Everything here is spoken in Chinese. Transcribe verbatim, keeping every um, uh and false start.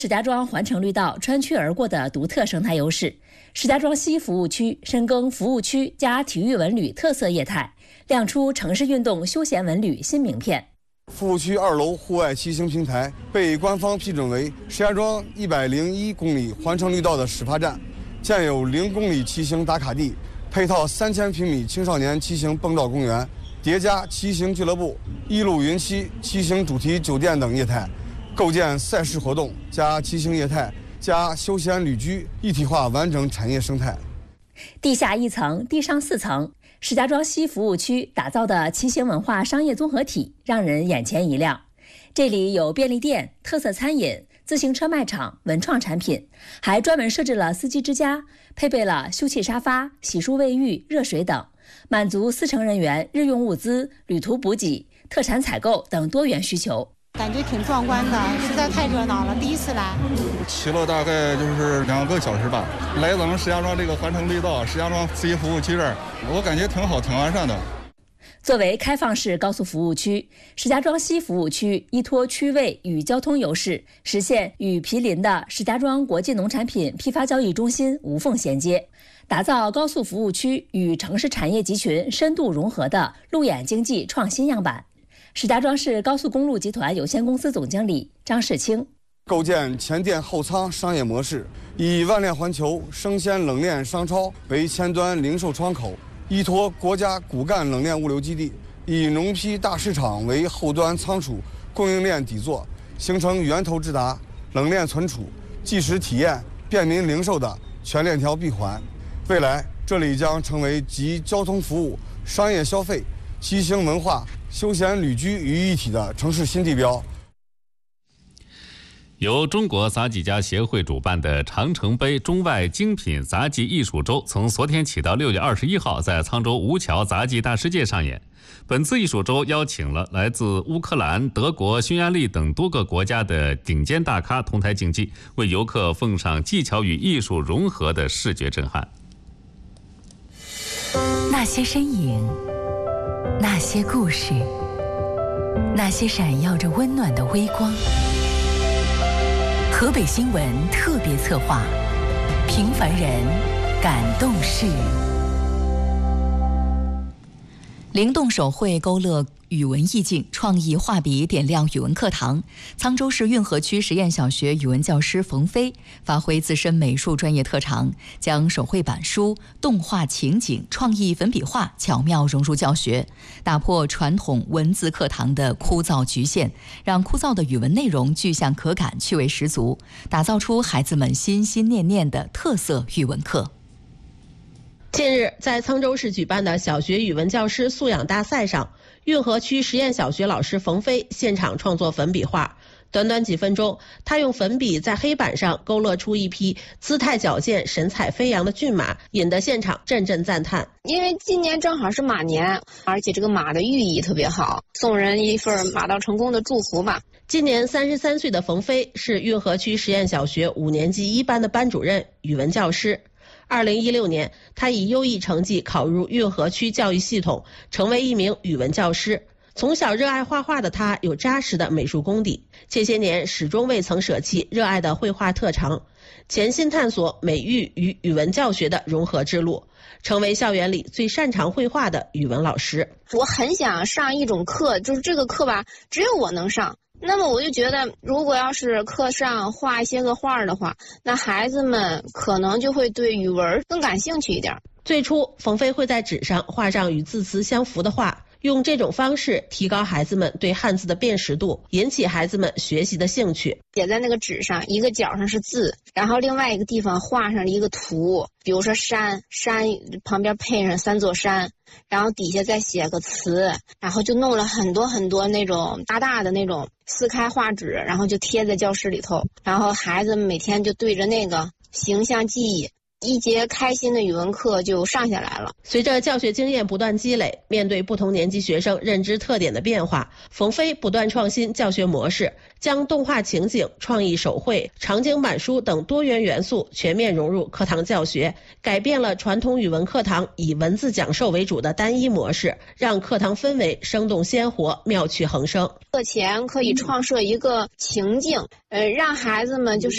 石家庄环城绿道穿区而过的独特生态优势。石家庄西服务区深耕服务区加体育文旅特色业态，亮出城市运动休闲文旅新名片。 服务区二楼户外骑行平台被官方批准为石家庄一百零一公里环城绿道的始发站，建有零公里骑行打卡地，配套三千平米青少年骑行蹦照公园，叠加骑行俱乐部、一路云栖骑行主题酒店等业态，构建赛事活动加骑行业态加休闲旅居一体化完整产业生态。 地下一层，地上四层，石家庄西服务区打造的骑行文化商业综合体让人眼前一亮。这里有便利店、特色餐饮、自行车卖场、文创产品，还专门设置了司机之家，配备了休憩沙发、洗漱卫浴、热水等，满足司乘人员日用物资、旅途补给、特产采购等多元需求。 感觉挺壮观的，实在太热闹了，第一次来。 骑了大概就是两个小时吧，来咱们石家庄这个环城绿道石家庄西服务区这儿，我感觉挺好，挺完善的。 作为开放式高速服务区，石家庄西服务区依托区位与交通优势，实现与毗邻的石家庄国际农产品批发交易中心无缝衔接，打造高速服务区与城市产业集群深度融合的路演经济创新样板。石家庄市高速公路集团有限公司总经理张世清： 构建前店后仓商业模式，以万链环球生鲜冷链商超为前端零售窗口，依托国家骨干冷链物流基地，以农批大市场为后端仓储供应链底座，形成源头直达、冷链存储、即时体验、便民零售的全链条闭环。未来，这里将成为集交通服务、商业消费、骑行文化、休闲旅居于一体的城市新地标。 由中国杂技家协会主办的长城杯中外精品杂技艺术周，从昨天起到六月二十一号在沧州吴桥杂技大世界上演。本次艺术周邀请了来自乌克兰、德国、匈牙利等多个国家的顶尖大咖同台竞技，为游客奉上技巧与艺术融合的视觉震撼。 那些身影，那些故事，那些闪耀着温暖的微光。河北新闻特别策划，平凡人感动事。灵动手绘勾勒语文意境，创意画笔点亮语文课堂。沧州市运河区实验小学语文教师冯飞发挥自身美术专业特长，将手绘板书、动画情景、创意粉笔画巧妙融入教学，打破传统文字课堂的枯燥局限，让枯燥的语文内容具象可感、趣味十足，打造出孩子们心心念念的特色语文课。 近日，在沧州市举办的小学语文教师素养大赛上，运河区实验小学老师冯飞现场创作粉笔画。短短几分钟，他用粉笔在黑板上勾勒出一匹姿态矫健、神采飞扬的骏马，引得现场阵阵赞叹。 因为今年正好是马年，而且这个马的寓意特别好，送人一份马到成功的祝福吧。 今年三十三岁的冯飞是运河区实验小学五年级一班的班主任、语文教师。二零一六年，他以优异成绩考入运河区教育系统，成为一名语文教师。从小热爱画画的他有扎实的美术功底，这些年始终未曾舍弃热爱的绘画特长，潜心探索美育与语文教学的融合之路，成为校园里最擅长绘画的语文老师。 我很想上一种课，就是这个课吧，只有我能上。那么我就觉得，如果要是课上画一些个画的话，那孩子们可能就会对语文更感兴趣一点。 最初，冯飞会在纸上画上与字词相符的画，用这种方式提高孩子们对汉字的辨识度，引起孩子们学习的兴趣。 写在那个纸上，一个角上是字，然后另外一个地方画上了一个图，比如说山，山旁边配上三座山，然后底下再写个词，然后就弄了很多很多那种大大的那种撕开画纸，然后就贴在教室里头，然后孩子们每天就对着那个形象记忆，一节开心的语文课就上下来了。 随着教学经验不断积累，面对不同年级学生认知特点的变化，冯飞不断创新教学模式，将动画情景、创意手绘、场景板书等多元元素全面融入课堂教学，改变了传统语文课堂以文字讲授为主的单一模式，让课堂氛围生动鲜活、妙趣横生。 课前可以创设一个情境，呃，让孩子们就是